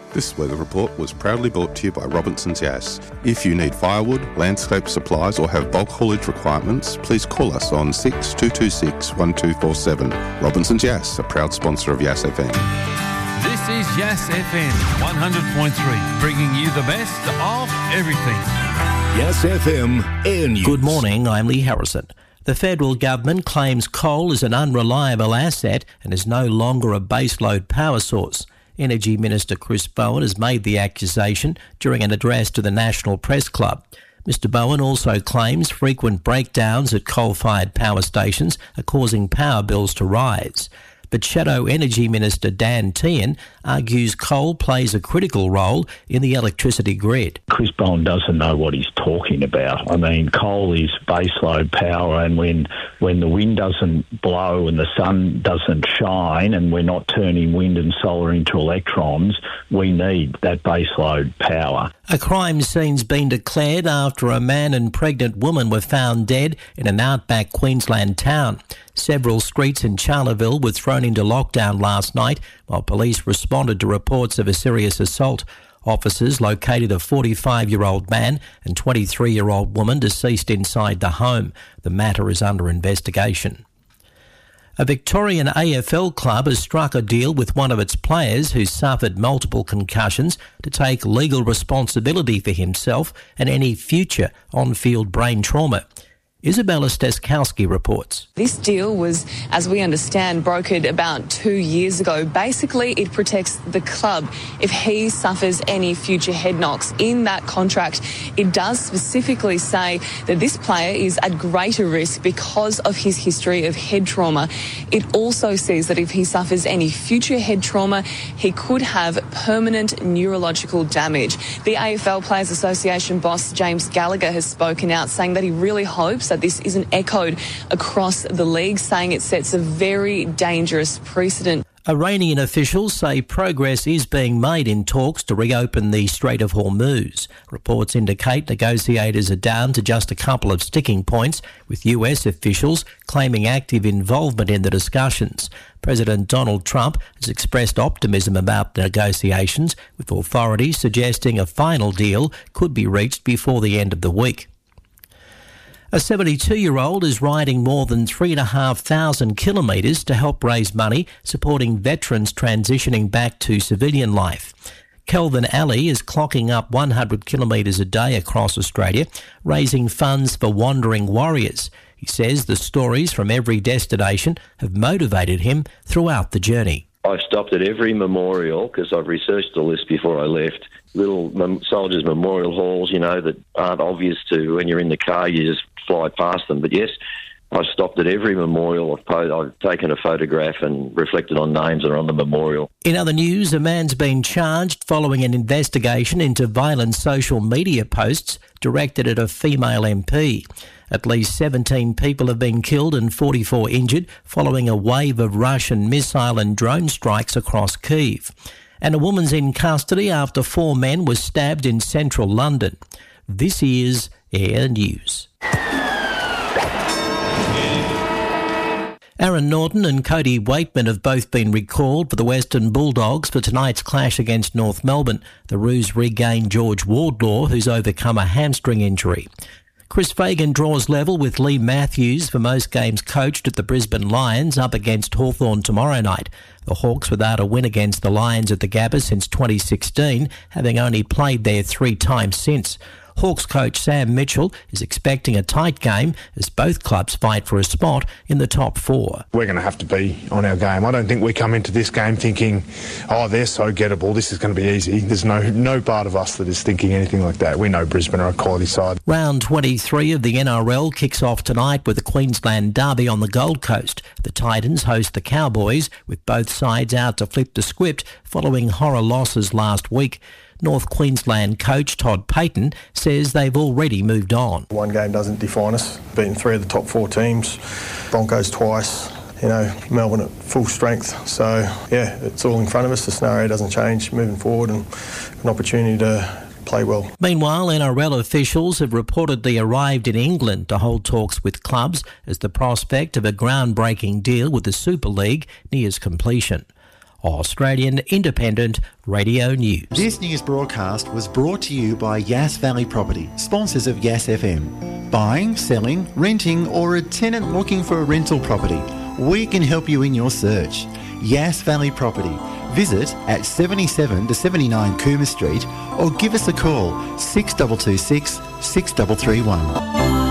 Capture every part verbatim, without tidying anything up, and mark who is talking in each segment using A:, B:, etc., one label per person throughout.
A: This weather report was proudly brought to you by Robinson's Gas. If you need firewood, landscape supplies or have bulk haulage requirements, please call us on six two two six, one two four seven. Robinson's Gas, a proud sponsor of Yass F M.
B: This is Yass F M one hundred point three, bringing you the best of everything.
C: Yass F M Air News.
D: Good morning, I'm Lee Harrison. The federal government claims coal is an unreliable asset and is no longer a baseload power source. Energy Minister Chris Bowen has made the accusation during an address to the National Press Club. Mister Bowen also claims frequent breakdowns at coal-fired power stations are causing power bills to rise. But Shadow Energy Minister Dan Tehan argues coal plays a critical role in the electricity grid.
E: Chris Bowen doesn't know what he's talking about. I mean, coal is baseload power, and when when the wind doesn't blow and the sun doesn't shine and we're not turning wind and solar into electrons, we need that baseload power.
D: A crime scene's been declared after a man and pregnant woman were found dead in an outback Queensland town. Several streets in Charleville were thrown into lockdown last night while police responded to reports of a serious assault. Officers located a forty-five-year-old man and twenty-three-year-old woman deceased inside the home. The matter is under investigation. A Victorian A F L club has struck a deal with one of its players who suffered multiple concussions to take legal responsibility for himself and any future on-field brain trauma. Isabella Steskowski reports.
F: This deal was, as we understand, brokered about two years ago. Basically, it protects the club if he suffers any future head knocks. In that contract, it does specifically say that this player is at greater risk because of his history of head trauma. It also says that if he suffers any future head trauma, he could have permanent neurological damage. The A F L Players Association boss, James Gallagher, has spoken out saying that he really hopes that this isn't echoed across the league, saying it sets a very dangerous precedent.
D: Iranian officials say progress is being made in talks to reopen the Strait of Hormuz. Reports indicate negotiators are down to just a couple of sticking points, with U S officials claiming active involvement in the discussions. President Donald Trump has expressed optimism about the negotiations, with authorities suggesting a final deal could be reached before the end of the week. A seventy-two-year-old is riding more than three thousand five hundred kilometres to help raise money supporting veterans transitioning back to civilian life. Kelvin Alley is clocking up one hundred kilometres a day across Australia, raising funds for wandering warriors. He says the stories from every destination have motivated him throughout the journey.
G: I stopped at every memorial because I've researched the list before I left. Little mem- soldiers' memorial halls, you know, that aren't obvious to when you're in the car, you just fly past them. But yes, I've stopped at every memorial. I've, po- I've taken a photograph and reflected on names that are on the memorial.
D: In other news, a man's been charged following an investigation into violent social media posts directed at a female M P. At least seventeen people have been killed and forty-four injured following a wave of Russian missile and drone strikes across Kyiv. And a woman's in custody after four men were stabbed in central London. This is Air News. Aaron Norton and Cody Waitman have both been recalled for the Western Bulldogs for tonight's clash against North Melbourne. The Roos regained George Wardlaw, who's overcome a hamstring injury. Chris Fagan draws level with Lee Matthews for most games coached at the Brisbane Lions up against Hawthorn tomorrow night. The Hawks without a win against the Lions at the Gabba since twenty sixteen, having only played there three times since. Hawks coach Sam Mitchell is expecting a tight game as both clubs fight for a spot in the top four.
H: We're going to have to be on our game. I don't think we come into this game thinking, oh, they're so gettable, this is going to be easy. There's no no part of us that is thinking anything like that. We know Brisbane are a quality side.
D: Round twenty-three of the N R L kicks off tonight with the Queensland Derby on the Gold Coast. The Titans host the Cowboys, with both sides out to flip the script following horror losses last week. North Queensland coach Todd Payton says they've already moved on.
I: One game doesn't define us. Beaten three of the top four teams, Broncos twice, you know, Melbourne at full strength. So, yeah, it's all in front of us. The scenario doesn't change moving forward, and an opportunity to play well.
D: Meanwhile, N R L officials have reportedly arrived in England to hold talks with clubs as the prospect of a groundbreaking deal with the Super League nears completion. Australian Independent Radio News.
J: This news broadcast was brought to you by Yass Valley Property, sponsors of Yass F M. Buying, selling, renting, or a tenant looking for a rental property, we can help you in your search. Yass Valley Property. Visit at seventy-seven to seventy-nine Coomer Street or give us a call six two two six, six three three one.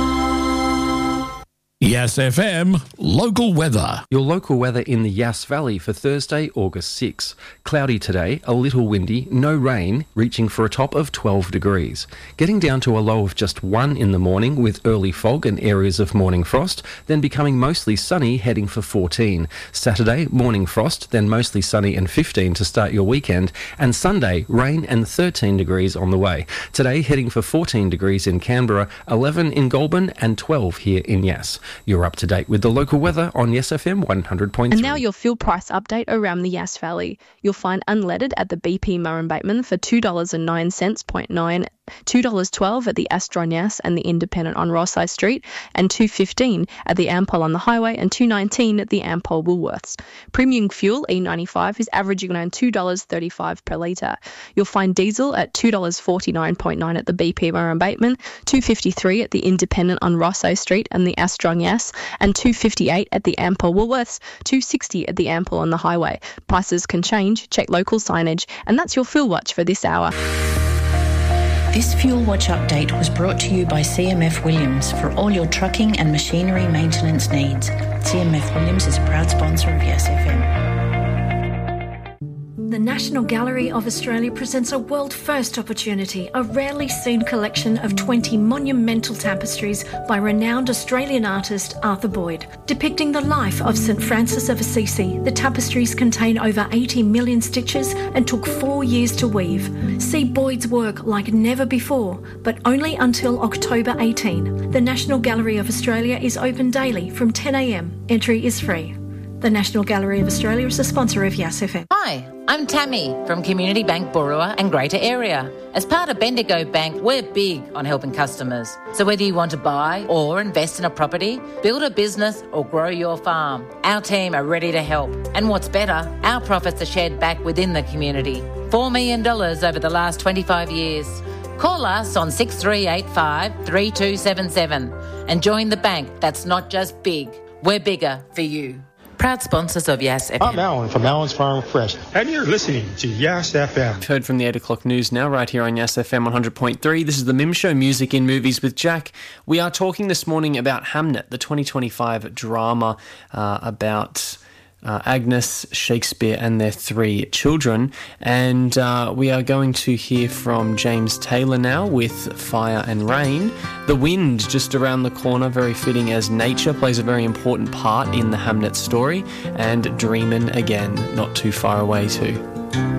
K: Yass F M, local weather.
L: Your local weather in the Yass Valley for Thursday, August sixth. Cloudy today, a little windy, no rain, reaching for a top of twelve degrees. Getting down to a low of just one in the morning with early fog and areas of morning frost, then becoming mostly sunny, heading for fourteen. Saturday, morning frost, then mostly sunny and fifteen to start your weekend. And Sunday, rain and thirteen degrees on the way. Today, heading for fourteen degrees in Canberra, eleven in Goulburn and twelve here in Yass. You're up to date with the local weather on Yass F M one hundred point three.
M: And now your fuel price update around the Yass Valley. You'll find unleaded at the B P Murrumbateman for two dollars and nine cents point nine, two dollars twelve at the Astron Yass and the Independent on Ross High Street, and two dollars fifteen at the Ampol on the Highway and two dollars nineteen at the Ampol Woolworths. Premium fuel E ninety-five is averaging around two dollars thirty-five per litre. You'll find diesel at two dollars forty-nine point nine at the B P Murrumbateman, two dollars fifty-three at the Independent on Ross High Street and the Astron Yass, and two dollars fifty-eight at the Ampol Woolworths, two dollars sixty at the Ampol on the Highway. Prices can change, check local signage, and that's your Fuel Watch for this hour.
N: This Fuel Watch update was brought to you by C M F Williams for all your trucking and machinery maintenance needs. C M F Williams is a proud sponsor of Yass F M.
O: The National Gallery of Australia presents a world-first opportunity, a rarely seen collection of twenty monumental tapestries by renowned Australian artist Arthur Boyd. Depicting the life of Saint Francis of Assisi, the tapestries contain over eighty million stitches and took four years to weave. See Boyd's work like never before, but only until October eighteenth. The National Gallery of Australia is open daily from ten a m. Entry is free. The National Gallery of Australia is a sponsor of Yass F M.
P: Hi, I'm Tammy from Community Bank Burua and Greater Area. As part of Bendigo Bank, we're big on helping customers. So whether you want to buy or invest in a property, build a business or grow your farm, our team are ready to help. And what's better, our profits are shared back within the community. four million dollars over the last twenty-five years. Call us on six three eight five, three two seven seven and join the bank that's not just big, we're bigger for you. Proud sponsors of Yass F M.
Q: I'm Alan from Alan's Farm Fresh, and you're listening to Yass F M.
R: We've heard from the eight o'clock news now, right here on Yass F M one hundred point three. This is the Mim Show, Music in Movies with Jack. We are talking this morning about Hamnet, the twenty twenty-five drama uh, about Uh, Agnes, Shakespeare and their three children, and uh, we are going to hear from James Taylor now with Fire and Rain. The wind just around the corner, very fitting as nature plays a very important part in the Hamnet story, and Dreamin' Again not too far away too.